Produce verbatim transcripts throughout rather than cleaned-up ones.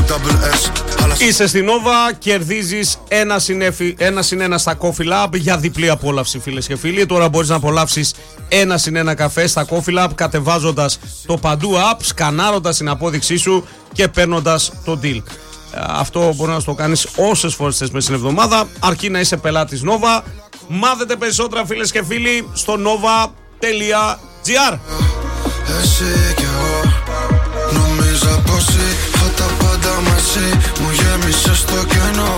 Είσαι στην Nova, κερδίζεις ένα συν ένα στα Coffee Lab για διπλή απόλαυση, φίλες και φίλοι. Τώρα μπορείς να απολαύσεις ένα συν ένα καφέ στα Coffee Lab κατεβάζοντας το παντού app, σκανάροντας την απόδειξή σου και παίρνοντας το deal. Αυτό μπορεί να το κάνεις όσες φορές θες μέσα στην εβδομάδα, αρκεί να είσαι πελάτης Nova. Μάθετε περισσότερα, φίλες και φίλοι, στο nova τελεία gr. Εσύ κι εγώ νόμιζα πως είχα τα πάντα μαζί, μου γέμισε στο κενό.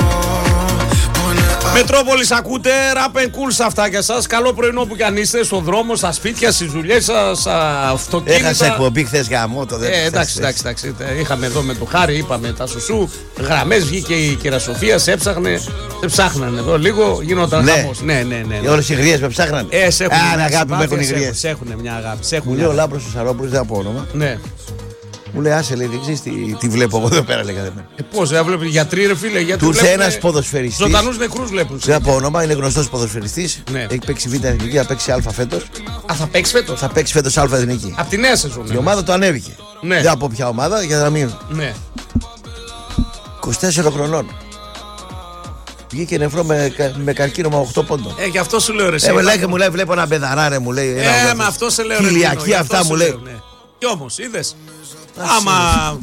Μετρόπολης, ακούτε Rap and Cool σε αυτά για σας. Καλό πρωινό που κι αν είστε, στον δρόμο, στα σπίτια, στις δουλειές σας, αυτοκίνητα. Έχασε εκπομπή χθες γαμό το δεν. Ε, εντάξει, εντάξει, εντάξει. Είχαμε εδώ με το Χάρη, είπαμε τα σουσού. Γραμμές, βγήκε η κυρία Σοφία, σε έψαχνε. Σε ψάχνανε εδώ λίγο, γινόταν ναι. χαμός. Ναι, ναι, ναι. ναι. Όλες οι γριές με ψάχνανε. Ε, σε έχουν Α, αγάπη μου έχουν οι γριές. Σε έχουν μια αγάπη. Μου λέει ο Λάμπρος ο Σαρόπουλος, δεν θα πω όνομα. Ναι. Μου λέει, άσε, λέει, δεν ξέρεις τι, τι βλέπω εγώ εδώ πέρα, λέει καθένα. Ε, πώς, δεν βλέπει γιατροί, ρε φίλε, γιατί. Του ήρθε ένας ποδοσφαιριστής. Ζωντανούς νεκρούς βλέπουν. Δεν θα πω όνομα, είναι γνωστός ποδοσφαιριστής. Ναι. Έχει παίξει β' εθνική, θα παίξει Α φέτος. Α, θα παίξει φέτος. Θα παίξει φέτος Α εθνική. Απ' τη νέα σεζόν. Η ομάδα του ανέβηκε. Ναι. Δεν θα πω ποια ομάδα, για να μην. Ναι. είκοσι τέσσερα χρονών. Βγήκε νεφρό με, με καρκίνωμα οκτώ πόντων. Ε, γι' αυτό σου λέω ρε. Ε, μου λέει, μου λέει, βλέπω ένα πεδαράρε, μου λέει. Ε, με αυτό σε λέω ρε. Χιλιακή αυτά μου λέει. Ναι. Κι όμως, είδες. Άμα.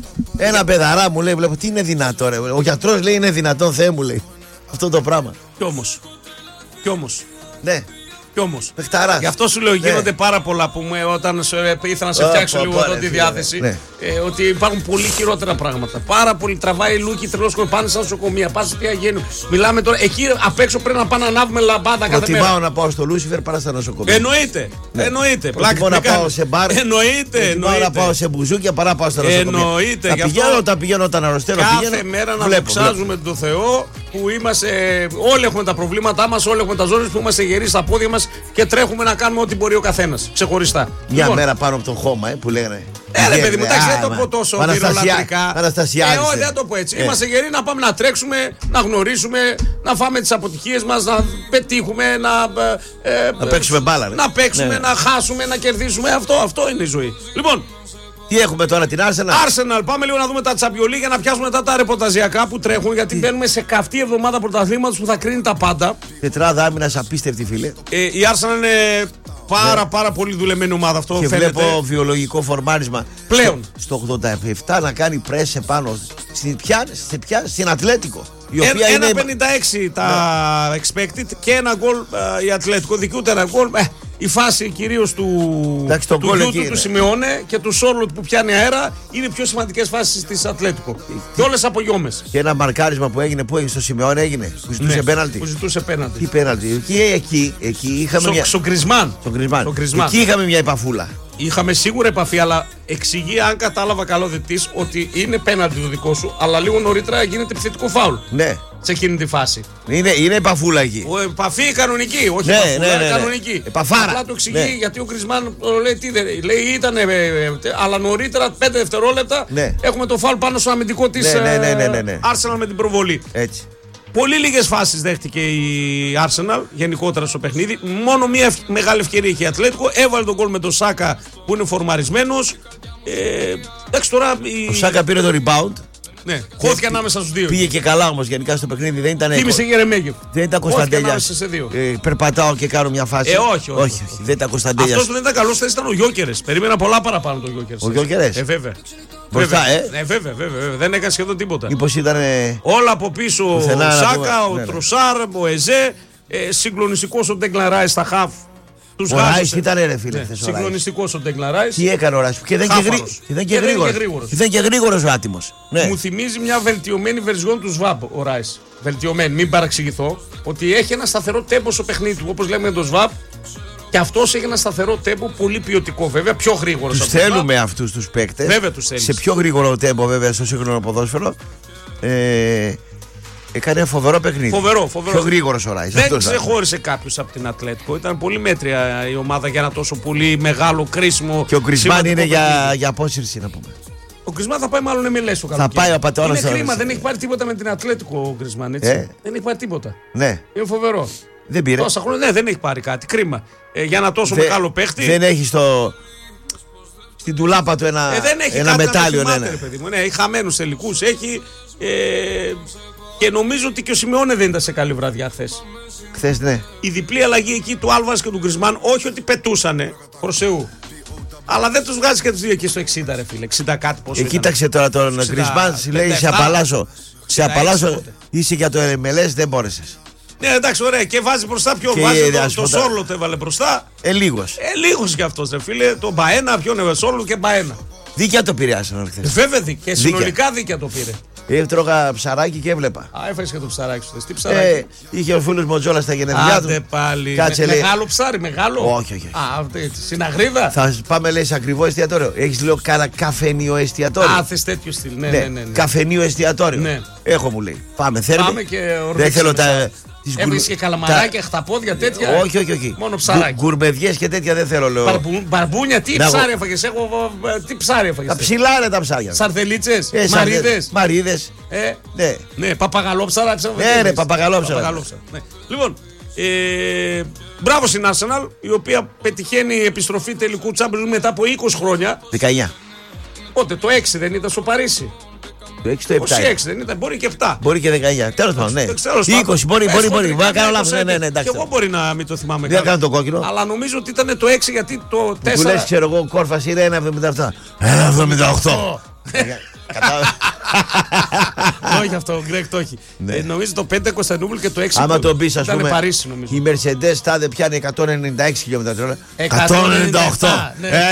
Ένα παιδαρά μου λέει, βλέπω τι είναι δυνατό, ρε. Ο γιατρός λέει είναι δυνατόν, Θεέ μου λέει. Αυτό το πράγμα. Κι όμως. Κι όμως. Ναι. Κι όμως. Παιχταράς. Γι' αυτό σου λέω, γίνονται ναι. πάρα πολλά που μου, όταν σου, ε, ήθελα να σε φτιάξω oh, λίγο εδώ τη διάθεση. Ναι. Ε, ότι υπάρχουν πολύ χειρότερα πράγματα. Πάρα πολύ. Τραβάει λούκι, τρελό σκοπό, πάνε στα νοσοκομεία. Πα στη Αγέννου. Μιλάμε τώρα. Εκεί απ' έξω πρέπει να πάνε να ανάβουμε λαμπάδα κάθε μέρα. Προτιμάω να πάω στο Λούσιφερ παρά στα νοσοκομεία. Εννοείται. Ναι. Εννοείται. Προτιμάω να πάω σε μπαρ. Εννοείται. Προτιμάω να πάω σε μπουζούκια παρά να πάω στα νοσοκομεία. Εννοείται. Τα πηγαίνω όταν πηγαίνω όταν αρρωσταίνω. Κάθε μέρα να δοξάζουμε τον Θεό που είμαστε. Όλοι έχουμε τα προβλήματά μα, όλοι έχουμε τα ζώρες που είμαστε γεροί στα πόδια μα και τρέχουμε να κάνουμε ό,τι μπορεί ο καθένας ξεχωριστά. Μια λοιπόν, μέρα πάνω από το χώμα, ε, που λέγανε. Ε, ρε παιδί μου, εντάξει, δεν το πω τόσο μυρολατρικά. Αναστασιάζεσαι. Ε, όχι, δεν το πω έτσι. Ε. Είμαστε γεροί να πάμε να τρέξουμε, να γνωρίσουμε, να φάμε τις αποτυχίες μας, να πετύχουμε, να. Ε, να παίξουμε μπάλα. Να παίξουμε, ναι. να χάσουμε, να κερδίσουμε. Αυτό, αυτό είναι η ζωή. Λοιπόν. Τι έχουμε τώρα, την Arsenal. Arsenal, πάμε λίγο να δούμε τα Champions League για να πιάσουμε μετά τα ρεπορταζιακά που τρέχουν. Γιατί τι? Μπαίνουμε σε καυτή εβδομάδα πρωταθλήματος που θα κρίνει τα πάντα. Τετράδα άμυνας απίστευτη, φίλε. Ε, η Arsenal είναι πάρα, ναι. πάρα πολύ δουλεμένη ομάδα αυτό. Και φαίνεται. Βλέπω βιολογικό φορμάρισμα. Πλέον. Στο, στο ογδόντα επτά να κάνει πρες επάνω. Στην ποια, στην, ποια, στην Ατλέτικο. ένα είναι... πενήντα έξι τα ναι. expected και ένα γκολ uh, η Ατλέτικο. Δικαιούται ένα γκολ. Ε, η φάση κυρίως του, Εντάξει, του γιού του, του Σιμεώνε και του Σόρλοτ που πιάνει αέρα είναι οι πιο σημαντικές φάσεις της Ατλέτικο. Και όλες απογιώμες. Και ένα μαρκάρισμα που έγινε, που έγινε στο Σιμεώνε έγινε. Που ζητούσε ναι, πέναλτι. Που ζητούσε πέναλτι. Τι πέναλτι. Εκεί, εκεί, εκεί είχαμε στο, μια. Στο Γκρισμάν. Στο Γκρισμάν. Εκεί είχαμε μια επαφούλα. Είχαμε σίγουρα επαφή, αλλά εξηγεί, αν κατάλαβα καλό διτής, ότι είναι πέναλτι το δικό σου, αλλά λίγο νωρίτερα γίνεται επιθετικό φάουλ. Ναι. Σε εκείνη τη φάση. Είναι, είναι επαφούλα εκεί. Ο, επαφή κανονική, όχι ναι, επαφούλα, ναι, ναι, ναι. κανονική. Επαφάρα. Απλά το εξηγεί ναι. γιατί ο Γκρισμάν λέει τι δεν λέει, ήταν, ε, ε, αλλά νωρίτερα πέντε δευτερόλεπτα ναι. έχουμε το φάουλ πάνω στο αμυντικό της ναι, ναι, ναι, ναι, ναι, ναι. Arsenal με την προβολή. Έτσι. Πολύ λίγες φάσεις δέχτηκε η Arsenal γενικότερα στο παιχνίδι. Μόνο μία μεγάλη ευκαιρία είχε η Ατλέτικο. Έβαλε τον γκολ με τον Σάκα που είναι φορμαρισμένος. Ε, εντάξει, τώρα η... Ο Σάκα πήρε το rebound. Ναι, χώθηκε ανάμεσα στους δύο. Πήγε και καλά όμως γενικά στο παιχνίδι. Δεν ήταν. Θύμισε Γερεμέγεφ. Δεν ήταν Κωνσταντέλια. Ε, περπατάω και κάνω μια φάση. Ε, όχι, όχι. όχι, όχι. Δεν ήταν Κωνσταντέλια. Αυτός που δεν ήταν καλός ήταν ο Γιόκερες. Περίμενα πολλά παραπάνω τον Γιόκερες. Ο Γιόκερες. Ε, βέβαια. Μπροστά, ε. Ναι, βέβαια, βέβαια, βέβαια. Δεν έκανε σχεδόν τίποτα. Μήπως ήταν. Όλα από πίσω. Ο Σάκα, ο Τροσάρ, ο Εζέ. Ε, συγκλονιστικός ο Ντέγκλαν Ράις στα χαφ. Τους ο Ράις ήταν ρε φίλε. Ναι, συγκλονιστικός ο Ντέγκλαν Ράις. Τι έκανε ο Ράις. Και δεν και γρήγορος. Δεν και γρήγορος ο άτιμος. Ναι. Μου θυμίζει μια βελτιωμένη βερζιόν του Σβάμπ ο Ράις. Βελτιωμένη, μην παραξηγηθώ. Ότι έχει ένα σταθερό τέμπο στο παιχνίδι του. Όπως λέμε τον Σβάμπ. Και αυτός έχει ένα σταθερό τέμπο πολύ ποιοτικό, βέβαια, πιο γρήγορο. Τους θέλουμε αυτούς τους παίκτες. Βέβαια τους θέλεις. Σε πιο γρήγορο τέμπο, βέβαια, στο σύγχρονο ποδόσφαιρο. Ε, έκανε φοβερό παιχνίδι. Φοβερό, φοβερό. Πιο γρήγορος ο Ράις. Δεν ξεχώρισε κάποιος από την Ατλέτικο. Ήταν πολύ μέτρια η ομάδα για ένα τόσο πολύ μεγάλο, κρίσιμο. Και ο Γκρισμάν είναι για, για απόσυρση, να πούμε. Ο Γκρισμάν θα πάει μάλλον εμ ελ ες το καλοκαίρι. Θα πάει ο πατέρας. Είναι κρίμα, δεν έχει πάρει τίποτα με την Ατλέτικο ο Γκρισμάν, έτσι. Ε. Δεν έχει πάρει τίποτα. Ναι. Είναι φοβερό. Δεν πήρε. Τόσα χρόνια, ναι, δεν έχει πάρει κάτι. Κρίμα. Ε, για ένα τόσο Δε, μεγάλο παίχτη. Δεν έχει στο. στην τουλάπα του ένα, ε, δεν έχει ένα μετάλλιο. Να ναι, ναι. παιδί μου. Ναι, έχει χαμένους τελικούς. Έχει. Ε, και νομίζω ότι και ο Σιμεώνε δεν ήταν σε καλή βραδιά χθες. Χθες, ναι. Η διπλή αλλαγή εκεί του Άλβαρες και του Γκρισμάν, όχι ότι πετούσανε προς Θεού. Αλλά δεν τους βγάζει και τους δύο εκεί στο εξήντα, ρε φίλε. εξήντα κάτι πόσο. Ε, κοίταξε τώρα τον Γκρισμάν, λέει σε απαλλάσσω. Σε απαλλάσσω, είσαι για το εμ ελ ες, δεν μπόρεσες. Ναι, εντάξει, ωραία. Και βάζει μπροστά ποιο Και βάζει. ε, Το, το Σόρλο το έβαλε μπροστά. Ε, λίγος. Ε, λίγος κι αυτός, ρε φίλε. Το Μπαένα, ποιον έβαλε, Σόρλο και Μπαένα. Δίκαια το πήρε Arsenal χθες. Βέβαια δίκαια. Και συνολικά δίκαια το πήρε. Έτρωγα ψαράκι και έβλεπα. Α, έφερε και το ψαράκι σου. Τι ψαράκι. Ε, είχε ο φίλος Μοτζόλα στα γενέθλιά του. Άντε πάλι. Κάτσε, Με, λέει. μεγάλο ψάρι, μεγάλο. Όχι, όχι. Α, αυτή, συναγρίδα. Θα πάμε, λέει, σε ακριβό εστιατόριο. Έχεις, λέω, κάνα καφενείο εστιατόριο. Α, θες τέτοιο στυλ. Ναι, ναι, ναι. ναι, ναι. Καφενείο εστιατόριο. Ναι. Έχω, μου λέει. Πάμε, θέλουμε. Πάμε και δεν θέλω τα. Έβρισκε και καλαμαράκια, χταπόδια, τέτοια. Όχι, όχι, όχι. Μόνο ψαράκι. Γκουρμεδιές και τέτοια δεν θέλω, λέω. Μπαρμπου, μπαρμπούνια, τι Να, ψάρι έφαγες. Έχω. Τι ψάρι έφαγες. Τα ψηλά είναι τα ψάρια. Σαρδελίτσες, Ε, μαρίδες. Μαρίδες. Ε, Ναι. ναι, παπαγαλόψαρα. Ναι, ρε, παπαγαλόψαρα. Παπαγαλόψαρα, ναι. Λοιπόν, ε, μπράβο στην Arsenal, η οποία πετυχαίνει επιστροφή τελικού Champions League μετά από είκοσι χρόνια. δεκαεννιά. Πότε, το έξι δεν ήταν στο Παρίσι. Το έξι, το επτά. είκοσι έξι δεν ήταν, μπορεί και επτά. Μπορεί και δεκαεννιά. Τέλος πάντων, ναι. Τέλος πάντων. είκοσι, μπορεί, Πες μπορεί, χοντρικά, μπορεί. Μπορεί να κάνω λάθος. είκοσι, Ναι, ναι, ναι, εντάξει. Και εγώ μπορεί να μην το θυμάμαι Δεν καλά. κάνω το κόκκινο. Αλλά νομίζω ότι ήταν το έξι γιατί το Του λες, τέσσερα. ξέρω εγώ, κόρφας είναι ένα εβδομήντα επτά. ένα εβδομήντα οκτώ. Κατάλαβα. Όχι αυτό, ο Γκρέκ το έχει. Ναι. Ε, νομίζω το πέντε Κωνσταντινούπολη και το έξι. Άμα το πεις, ας ήταν πούμε, Παρίσι, νομίζω. η Mercedes τάδε πιάνει εκατόν ενενήντα έξι χιλιόμετρα την ώρα. εκατόν ενενήντα οκτώ. Ναι. Ε,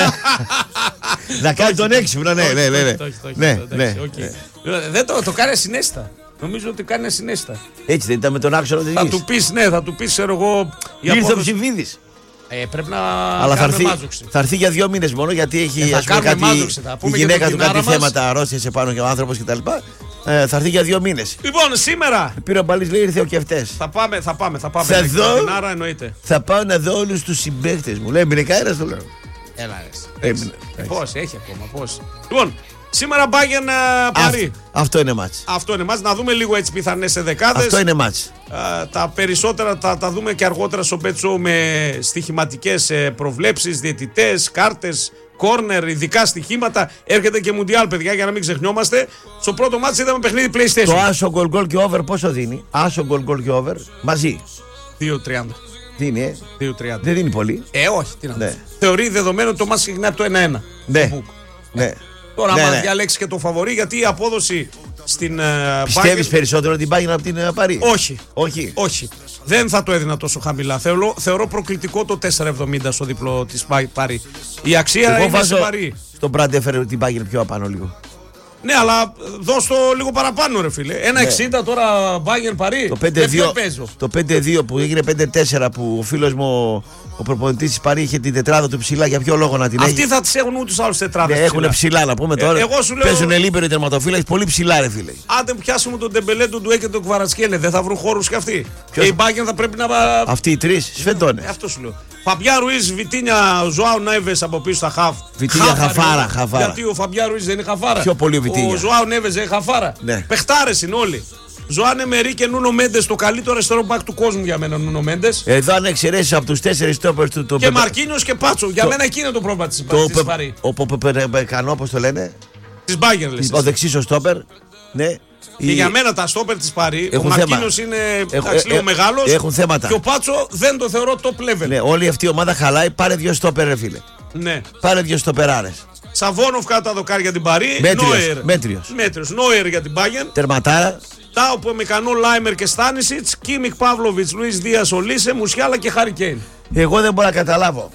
Να κάνει τον έξυπνο, ναι, ναι, ναι. Το έχει, το έχει, Ναι, το έχει, ναι. οκ. Δεν το, το κάνει ασυναίσθητα. Νομίζω ότι κάνει ασυναίσθητα. Έτσι δεν ήταν με τον άξονα της Θα γης. του πει, ναι, θα του πει, ξέρω εγώ. η Ήρθε ο απόδοση- Ψηφίδης. Ε, πρέπει να Αλλά θα κάνουμε έρθει, μάζοξη. θα έρθει για δύο μήνες μόνο γιατί έχει Ε, θα ας πούμε, κάνουμε κάτι, μάζοξη, θα η πούμε για γυναίκα τον του κάτι κοινάρα μας. θέματα, αρρώστιασε πάνω και ο άνθρωπος κτλ. Ε, θα έρθει για δύο μήνες. Λοιπόν, σήμερα Πήρε ο Μπαλής, λέει, ήρθε ο Κεφτές. θα πάμε, θα πάμε. Θα πάμε. Θα Με δω. την Άρα εννοείται. Θα πάω να δω όλους τους συμπαίκτες μου. Λέει, μερικά ένας το λέω. Έλα, ρε. Έμεινε. Πώ, έχει ακόμα, πώ. Λοιπόν, σήμερα Bayern Παρί. Αυτό είναι μάτς. Αυτό είναι μας. Να δούμε λίγο έτσι πιθανές δεκάδες. Αυτό είναι μάτς. Α, τα περισσότερα θα τα δούμε και αργότερα στο Bet Show με στοιχηματικές ε, προβλέψεις, διαιτητές, κάρτες, κόρνερ, ειδικά στοιχήματα. Έρχεται και Μουντιάλ, παιδιά, για να μην ξεχνιόμαστε. Στο πρώτο μάτς είδαμε παιχνίδι PlayStation. Το άσο γκολ γκολ και over πόσο δίνει? Άσο γκολ γκολ και over μαζί. δύο τριάντα. Δίνει, ε. δύο τριάντα. Δεν δίνει πολύ. Ε, όχι, τι να Ναι. ναι. Θεωρεί δεδομένο ότι το μάτς ξεκινάει από το ένα ένα. Ναι. Το book. Ναι. Τώρα, Ναι, άμα ναι. διαλέξει και το φαβορί, γιατί η απόδοση στην. ε, Πιστεύεις Bayern- περισσότερο την Bayern από την ε, Παρί? Όχι. Όχι. Όχι. Δεν θα το έδινα τόσο χαμηλά. Θεωρώ, θεωρώ προκλητικό το τέσσερα εβδομήντα στο διπλό της Παρί. Η αξία Εγώ είναι βάζω στην Παρί. στον Μπράντε έφερε την Bayern πιο απάνω λίγο. Ναι, αλλά δώσ' το λίγο παραπάνω, ρε φίλε. ένα εξήντα τώρα Bayern Παρί. Το πέντε δύο, παίζω. το πέντε δύο που έγινε πέντε τέσσερα που ο φίλος μου, ο προπονητής της Παρί, είχε την τετράδα του ψηλά. Για ποιο λόγο να την Αυτοί έχει? θα τις έχουν ούτως άλλους τετράδες. Ναι, έχουν ψηλά να πούμε Ε, τώρα. εγώ σου λέω- Παίζουν λίμπερο οι τερματοφύλακες πολύ ψηλά, ρε φίλε. Άντε πιάσουμε τον Ντεμπελέ, τον Ντουέ και τον Κβαρατσκέλε. Δεν θα βρουν χώρους κι αυτοί. Ποιος? Και η Bayern θα πρέπει να. Αυτοί οι τρεις σφεντώνε. Ε, αυτό σου λέω. Φαμπιά Ρουίζ, Βιτίνια, Ζωάου Νέβες από πίσω στα χαφ. Βιτίνια, Χάφαρη, χαφάρα, ε. χαφάρα. Γιατί ο Φαμπιά Ρουίζ δεν είναι χαφάρα. Πιο πολύ ο Βιτίνια. Ο Ζωάου Νέβες δεν είναι χαφάρα. Ναι. Πεχτάρες είναι όλοι. Ζωάνε Μερί και Νούνο Μέντες, το καλύτερο αριστερό μπακ του κόσμου για μένα, Νούνο Μέντες. Εδώ αν εξαιρέσεις από τους τέσσερις στόπερς του το Και Μαρκίνιος και Πάτσο. Για το- μένα εκεί είναι το πρόβλημα της το της Παρί. ο Ποπεκανό, όπως το λένε, Της Bayern λες. ο δεξής ο στόπερ. Ναι. Και για μένα τα στόπερ της Παρί, ο Έχουν Μαρκίνιος θέμα. είναι Έχουν- εντάξει, ε, λίγο ε, μεγάλος. έχουν θέματα. Και ο Πάτσο δεν το θεωρώ top level. Ναι, όλη αυτή η ομάδα χαλάει. Πάρε δύο στόπερ, ρε φίλε. Ναι. Πάρε δύο στοπεράρες. Σαβόνοφ κάτω τα δοκάρια για την Παρί. Μέτριος, Νόερ. μέτριος. Μέτριος. Νόερ για την Bayern. Τερματάρα. Τάο που με κανό Λάιμερ και Στάνισιτς. Κίμικ Παύλοβιτς, Λουίς Δίας Ολίσε, Μουσιάλα και Χάρι Κέιν. Εγώ δεν μπορώ να καταλάβω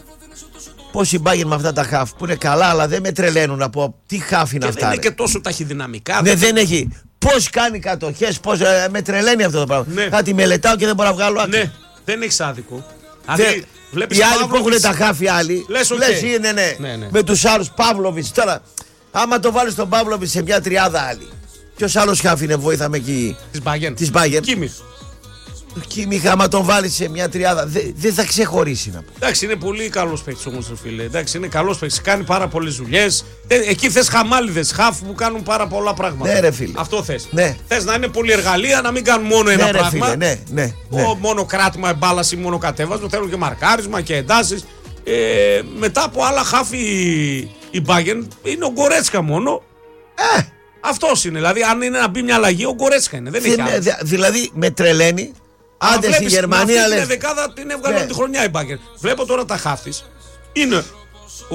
πώς η Bayern με αυτά τα χαφ που είναι καλά, αλλά δεν με τρελαίνουν να πω τι χαφ είναι Και αυτά. δεν είναι ρε. και τόσο ταχυδυναμικά. Ναι, δεν έχει. Πώς κάνει κατοχές, πώς ε, με τρελαίνει αυτό το πράγμα. Ναι. Κάτι μελετάω και δεν μπορώ να βγάλω άκρη. Ναι, δεν έχει άδικο. Δεν- Δηλαδή, βλέπεις οι άλλοι που Παύλοβιτς- έχουν τα χάφη άλλοι, Λες, οκ. είναι ναι, Ναι, ναι. με τους άλλους Παύλοβιτς. Τώρα, άμα το βάλεις τον Παύλοβιτς σε μια τριάδα άλλη, ποιος άλλος χάφη είναι, βοήθαμε εκεί. Της Bayern. Της Bayern. Κίμικ. Κίμιχ, άμα τον βάλεις σε μια τριάδα, δεν δεν θα ξεχωρίσει να πω. Εντάξει, είναι πολύ καλό παίκτη όμω, φίλε. Εντάξει, είναι καλό παίκτη. Κάνει πάρα πολλέ δουλειέ. Εκεί θε χαμάλιδε, χαφ που κάνουν πάρα πολλά πράγματα. Ναι, ρε φίλε. Αυτό θε. Ναι. Θε να είναι πολυεργαλεία, να μην κάνουν μόνο ένα Ναι, ρε πράγμα. φίλε, ναι, ναι, ναι. Ο, μόνο κράτημα, εμπάλαση, μόνο κατέβασμα. Θέλουν και μαρκάρισμα και εντάσει. Ε, μετά από άλλα χάφη Η Bayern είναι ο Γκορέτσκα μόνο. Ε, Αυτός είναι. Δηλαδή, αν είναι να μπει μια αλλαγή, ο Γκορέτσκα είναι. Δεν δεν- έχει άλλο. δε- δηλαδή με τρελαίνει. Αλλά Άντε στη βλέπεις, Γερμανία με αυτή λες. την δεκάδα την έβγαλε Ναι. από τη χρονιά η Bayern. Βλέπω τώρα τα χαφ της. Είναι ο,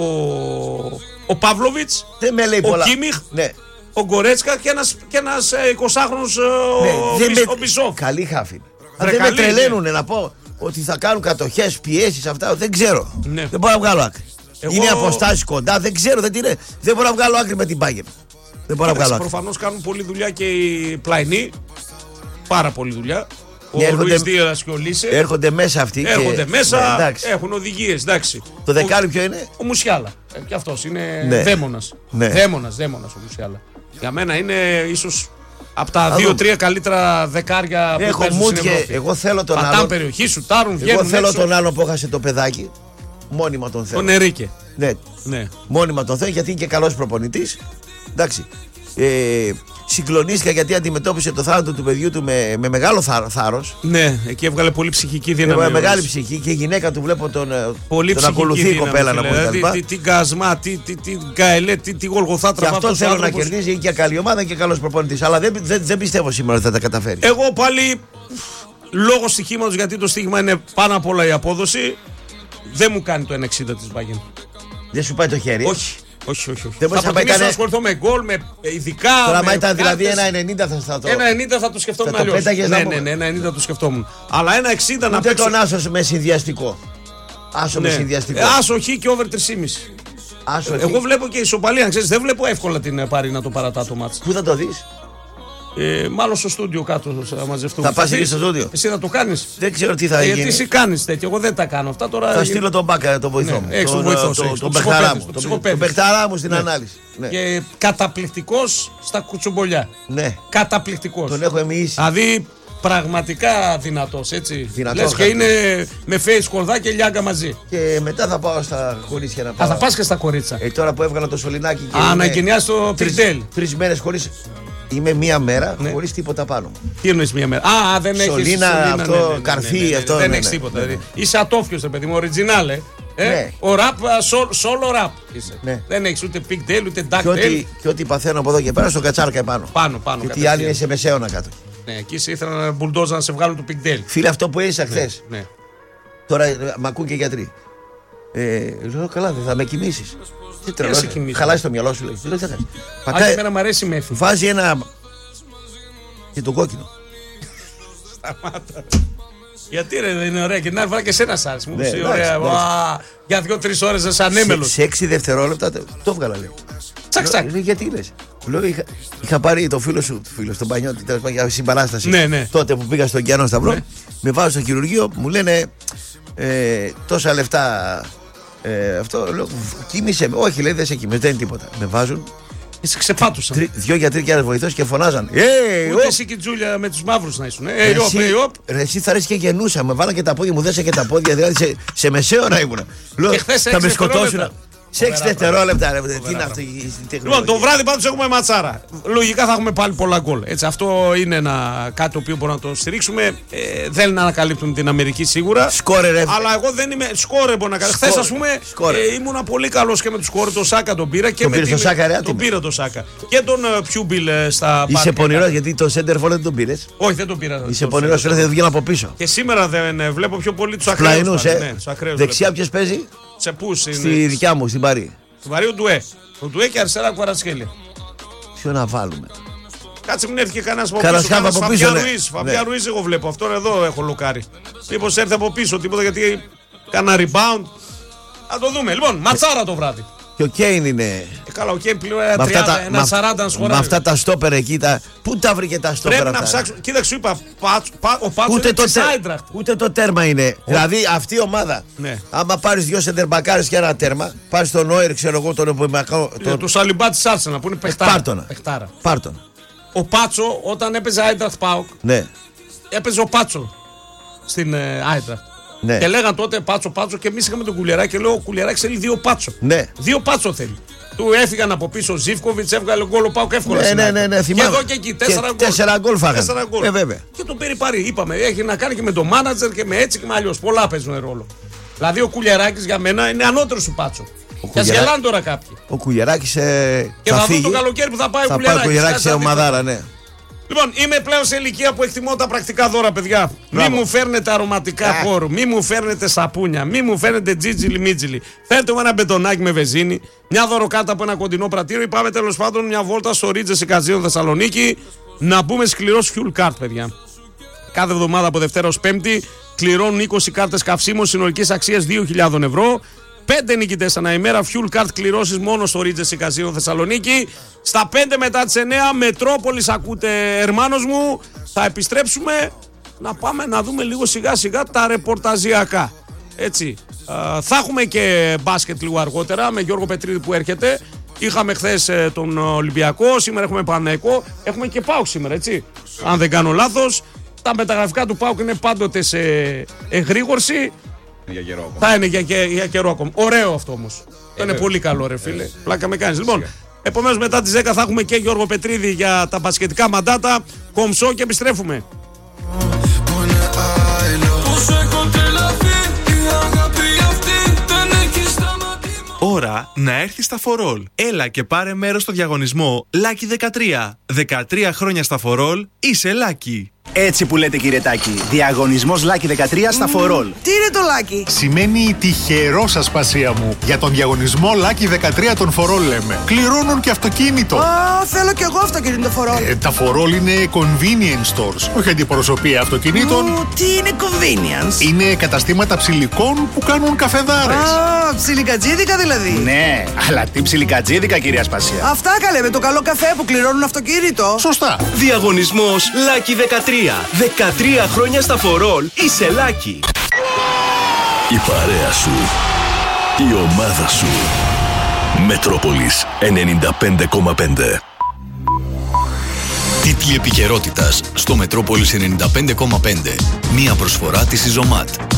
ο Παύλοβιτς, Δεν με λέει ο πολλά. Κίμιχ, Ναι. ο Γκορέτσκα και ένας, και ένας ε, εικοσάχρονος ε, Ναι, ο, δεν Μπις- με- ο Μπισόφ. Καλή χάφη. Βρε, Δεν με καλή, τρελαίνουνε να πω ότι θα κάνουν κατοχές, πιέσεις αυτά. Δεν ξέρω. Ναι. Δεν μπορώ να βγάλω άκρη. Εγώ- Είναι αποστάσεις κοντά. Δεν ξέρω. Δεν, τι είναι. Δεν μπορώ να βγάλω άκρη με την Bayern. Δεν μπορώ να βγάλω άκρη. Προφανώς κάνουν πολλή δουλειά και οι πλαϊνοί. Πάρα πολλή δουλειά. Ο Ναι, έρχονται- Λουίς Δίας και ο Λίσε Έρχονται μέσα αυτοί. και- έρχονται μέσα, Ναι, εντάξει. έχουν οδηγίες. Εντάξει. Το δεκάρι ποιο είναι. Ο Μουσιάλα. Ε, και αυτός είναι Ναι. δαίμονας. Ναι. Δαίμονας, δαίμονας ο Μουσιάλα. Για μένα είναι ίσως από τα Θα δύο δούμε. τρία καλύτερα δεκάρια που Έχω παίζουν στην μούτια. Ευρώπη. Εγώ θέλω τον Πατάν άλλο. περιοχή, σουτάρουν, Εγώ βγαίνουν θέλω έξω. τον άλλο που έχασε το παιδάκι. Μόνιμα τον θέλω. Τον Ερίκε. Ναι, Ναι. μόνιμα τον θέλω γιατί είναι και καλός προπονητής. Εντάξει. Ε, συγκλονίστηκα γιατί αντιμετώπισε το θάνατο του παιδιού του με, με μεγάλο θά, θάρρος. Ναι, εκεί έβγαλε πολύ ψυχική δύναμη. Με ο μεγάλη Λουίς. ψυχή και η γυναίκα του βλέπω τον, ε, Πολύ τον ψυχική ακολουθεί η δύναμη, κοπέλα να φίλε. πω τα Δηλαδή, λοιπά. τι, τι γκασμά, τι, τι, τι γκαελέ, τι, τι γολγοθά Και τραβά αυτό αυτός ο θέλω να άνθρωπος. κερδίζει. Είναι και καλή ομάδα και καλός προπονητής. Αλλά δεν, δεν, δεν πιστεύω σήμερα ότι θα τα καταφέρει. Εγώ πάλι λόγω στοιχήματος, γιατί το στοίχημα είναι πάνω απ' όλα η απόδοση, δεν μου κάνει το ένα εξήντα της Bayern. Δεν σου πάει το χέρι. Όχι. Όχι, όχι, όχι. Δεν μπορείς Θα να πάει προτιμήσω να κανε- ασχοληθώ με γκολ, με ειδικά. Τώρα, με άμα ήταν δηλαδή κάρτες. ένα ενενήντα θα θα το. ένα ενενήντα θα το σκεφτόμουν Θα το αλλιώς. πέταγες Ναι, να ναι, πούμε. ναι, ένα ενενήντα το σκεφτόμουν. Αλλά ένα εξήντα να Ούτε παίξω. τον άσο με συνδυαστικό. Άσο με Ναι. συνδυαστικό. Ε, Άσο χ και over τρία κόμμα πέντε. Άσο εκεί. Εγώ βλέπω και ισοπαλία, να ξέρεις, δεν βλέπω εύκολα την ε, πάρει να το παρατά το μάτς. Πού θα το δεις. Ε, μάλλον στο στούντιο κάτω θα μαζευτούμε. Θα πας εκεί δεις? στο στούντιο. Εσύ θα το κάνεις. Δεν ξέρω τι θα Ε, γίνει. γιατί εσύ κάνεις τέτοιο, εγώ δεν τα κάνω αυτά τώρα. Θα στείλω τον Μπάκα, τον βοηθό Ναι, μου. έχεις τον Τον, βοηθό ε, σου, τον- έχεις τον τον παιχταρά ψυχοπαίδης, μου. τον Τον- ψυχοπαίδης. Τον παιχταρά μου στην Ναι. ανάλυση. Ναι. Και καταπληκτικός στα κουτσομπολιά. Ναι. Καταπληκτικός. Τον έχω εμείς. Δηλαδή πραγματικά δυνατός, έτσι. Δυνατός, Λες και χαρτί. είναι με face κορδά και λιάγκα μαζί. Και μετά θα πάω στα κορίτσια να Α, πάω. θα πας και στα κορίτσα. Ε, τώρα που έβγαλα το σωληνάκι και. Α, είμαι να εγκαινιάσεις το τρεις- πικτέλ. Τρεις μέρες χωρίς. Είμαι μία μέρα Ναι. χωρίς τίποτα πάνω μου. Τι εννοείς μία μέρα. Α, δεν έχεις Σωλήνα, αυτό, καρφί, αυτό, Δεν ναι, έχεις ναι. τίποτα. Ναι, δηλαδή. Είσαι ατόφιος, ρε παιδί μου, original, ε. Ε, Ναι. Ο ραπ, solo rap είσαι. Ναι. Δεν έχεις ούτε pigtail, ούτε Και ducktail. ό,τι, και ό,τι παθαίνω από εδώ και πέρα στο κατσάρκα επάνω. Πάνω, πάνω. Γιατί οι άλλοι είναι κατευθείαν. σε μεσαίωνα κάτω. Ναι, εκεί σε ήθελα να μπουλντόζα να σε βγάλουν το pigtail. Φίλε, αυτό που έζησα χθε. Ναι. Τώρα ε, μ' ακούν και οι γιατροί. Ε, λέω καλά, δεν θα με κοιμήσει. Τι τρελό. σε κοιμήσω. Χαλάσει το μυαλό σου, λέει. Λέω, τι θα κάνεις. Αν Πατάει, και εμένα μου αρέσει η μέθη. βάζει ένα. Και τον κόκκινο. Σταμάτα. Γιατί ρε, δεν είναι ωραία. Και την άλλη φορά και εσένα σ' άρεσε. Μου Ναι, είπε εντάξει, ωραία. εντάξει. Ουα, για δύο-τρει ώρε σαν Σε, ανέμελο. σε έξι δευτερόλεπτα το, το έβγαλα, λέει. Τσακ, τσακ. Λέω, λέει, γιατί λε. Λέω, είχα, είχα πάρει το φίλο σου, το φίλο, στον Πανιώτη, τέλος πάντων, για συμπαράσταση. Ναι, ναι. Τότε που πήγα στον Κιάνο Σταυρό, Ναι. με βάζω στο χειρουργείο, μου λένε ε, τόσα λεφτά. Ε, αυτό λέω, κοίμησε με. Όχι, λέει, δεν σε κοίμησε, δεν είναι τίποτα. Με βάζουν Είσαι ξεπάτουσαν. τρι, δυο γιατροί και ένα βοηθό και φωνάζαν. Ε, Ούτε οπ. εσύ και η Τζούλια με του μαύρου να ήσουν. Ε, Ρε, ιοπ, εσύ- ε, ιοπ. ρε, εσύ θα αρέσει και γεννούσα. Με βάλα και τα πόδια μου, δέσα και τα πόδια. Δηλαδή σε, σε μεσαίωνα ήμουνα. Λέω, Και χθες σε θα έξι με σκοτώσουν. δευτερόλεπτα. Σε έξι Φοβερά δευτερόλεπτα, ρε. Τι Φοβερά είναι αυτή η τεχνολογία. Λοιπόν, το βράδυ πάντως έχουμε ματσάρα. Λογικά θα έχουμε πάλι πολλά γκολ. Έτσι, αυτό είναι ένα, κάτι το οποίο μπορούμε να το στηρίξουμε. Ε, δεν ανακαλύπτουν την Αμερική σίγουρα. Σκόρε, ρε. Αλλά εγώ δεν είμαι. Σκόρε μπορεί να κάνει. Χθε, Σκόρε. α πούμε, Σκόρε. ε, ήμουνα πολύ καλό και με του σκόρε. Το Σάκα τον πήρα και Τον με πήρες την. τον Σάκα, ρε, τον άτιμο. πήρα τον Σάκα. Και τον ε, Πιούμπιλ ε, στα Είσαι πάρκια. πονηρό γιατί το center for δεν τον πήρε. Όχι, δεν τον πήρα. Είσαι το- πονηρό, το- λέει δεν βγαίνω από πίσω. Και σήμερα δεν ε, βλέπω πιο πολύ του ακραίου. Πλαϊνού, ε. Ναι, τους ακραίους Δεξιά βλέπω. ποιο παίζει. Σε πού Στη είναι. δικιά μου, στην Παρή. Του βαρύ ο Ντουέ. Ο Ντουέ και αριστερά Κουαρατσχέλη. Ποιο να βάλουμε. Κάτσε μην έρθει και κανένα από Κανένας πίσω. χάμα Κανένας από πίσω, Φαβιά ναι. Ρουίς. Φαβιά Ναι. Ρουίς εγώ βλέπω. Αυτόν εδώ έχω λοκάρει. Μήπως έρθει από πίσω τίποτα γιατί κάνα rebound. Θα το δούμε. Λοιπόν, ματσάρα το βράδυ. Και ο Κέιν είναι. Ε, καλά, ο Κέιν πλέον Με αυτά τριάντα, τα, ένα με- σαράντα με σχολάρι. αυτά τα στόπερ εκεί. Τα, πού τα βρήκε τα στόπερ Πρέπει να αυτά. ψάξω. Κοίταξε, σου είπα, Πάτσο- Πα- ο Πάτσο Ούτε είναι το, της τε- Άιντραχτ. ούτε το τέρμα είναι. Δηλαδή αυτή η ομάδα. Ναι. Άμα πάρει δύο σεντερμπακάρε και ένα τέρμα, πάρει τον Νόιρ, ξέρω εγώ τον Επιμακό. Το, το Σαλιμπά της Άρσενα που είναι παιχτάρα. Πάρτονα. παιχτάρα. Πάρτον. Ο Πάτσο όταν έπαιζε Άιντραχτ Πάοκ, Ναι. έπαιζε ο Πάτσο στην Άιντραχτ. Ναι. Και λέγαν τότε Πάτσο Πάτσο και εμεί είχαμε τον Κουλιεράκη και λέω ο Κουλιεράκη θέλει δύο Πάτσο. Ναι. Δύο Πάτσο θέλει. Του έφυγαν από πίσω ο Ζίβκοβιτ, έβγαλε γκολ ο Πάοκ εύκολα. Ναι, στην ναι, ΑΕΚ. ναι, ναι, Και θυμάμαι. εδώ και εκεί, Και τέσσερα γκολ. τέσσερα γκολ φάγανε. Τέσσερα γκολ. Ε, βέβαια. Και τον πήρε πάρει. Είπαμε, έχει να κάνει και με το μάνατζερ και με έτσι και με αλλιώ. Πολλά παίζουν ρόλο. Δηλαδή ο Κουλιεράκη για μένα είναι ανώτερο του Πάτσο. Και ας γελάνε τώρα κάποιοι. Ο Κουγεράκης ε, και θα, θα δουν το καλοκαίρι που θα πάει θα ο Κουγεράκης. Θα πάει ο Κουγεράκης σε ομαδάρα, ναι. Λοιπόν, είμαι πλέον σε ηλικία που εκτιμώ τα πρακτικά δώρα, παιδιά. Μπράβο. Μη μου φέρνετε αρωματικά χώρου, μη μου φέρνετε σαπούνια, μη μου φέρνετε τζίτζιλι μίτζιλι. Φέρτε μου ένα μπετονάκι με βεζίνη, μια δωροκάτα από ένα κοντινό πρατήριο. Πάμε τέλος πάντων μια βόλτα στο Ρίτζες Εικαζίων Θεσσαλονίκη. Να μπούμε σκληρός fuel card, παιδιά. Κάθε εβδομάδα από Δευτέρα ως Πέμπτη κληρώνουν είκοσι κάρτες καυσίμων συνολικής αξίας δύο χιλιάδες ευρώ. Πέντε νικητές ανά ημέρα, fuel card κληρώσεις μόνο στο Ρίτζες Εικαζίων Θεσσαλονίκη. Στα πέντε μετά τις εννέα, Μετρόπολης ακούτε, ερμάνος μου. Θα επιστρέψουμε να πάμε να δούμε λίγο σιγά σιγά τα ρεπορταζιακά. Έτσι. Α, θα έχουμε και μπάσκετ λίγο αργότερα με Γιώργο Πετρίδη που έρχεται. Είχαμε χθες ε, τον Ολυμπιακό, σήμερα έχουμε Παναθηναϊκό. Έχουμε και ΠΑΟΚ σήμερα, έτσι. Αν δεν κάνω λάθος. Τα μεταγραφικά του ΠΑΟΚ είναι πάντοτε σε εγρήγορση. Για καιρό ακόμα. Θα είναι για, για, για καιρό ακόμα. Ωραίο αυτό όμως. Ε, είναι πολύ καλό, ρε φίλε. Ε, Πλάκα με κάνεις. Λοιπόν, επομένως μετά τις δέκα θα έχουμε και Γιώργο Πετρίδη για τα μπασκετικά μαντάτα. Κομψό και επιστρέφουμε. Ώρα να έρθει στα φορόλ. Έλα και πάρε μέρος στο διαγωνισμό Λάκι δεκατρία. δεκατρία χρόνια στα φορόλ, είσαι Λάκι. Έτσι που λέτε, κύριε Τάκη. Διαγωνισμός Λάκι δεκατρία στα φορόλ. Τι είναι το Λάκι? Σημαίνει τυχερό, ασπασία μου. Για τον διαγωνισμό Λάκι δεκατρία των φορόλ λέμε. Κληρώνουν και αυτοκίνητο. Α, θέλω κι εγώ αυτοκίνητο φορόλ. Ε, τα φορόλ είναι convenience stores. Όχι αντιπροσωπεία αυτοκινήτων. Ου, τι είναι convenience? Είναι καταστήματα ψηλικών που κάνουν καφεδάρες. Α, ψιλικατζίδικα δηλαδή. Ναι, αλλά τι ψιλικατζίδικα, κυρία Ασπασία. Αυτά καλέ, με το καλό καφέ που κληρώνουν αυτοκίνητο. Σωστά. Διαγωνισμός Λάκι δεκατρία. δεκατρία χρόνια στα φορόλ, είσαι Λάκι. Η παρέα σου, η ομάδα σου. Μετρόπολης ενενήντα πέντε κόμμα πέντε. Τίτλοι επικαιρότητας στο Μετρόπολης ενενήντα πέντε κόμμα πέντε. Μία προσφορά της Ιζωμάτ.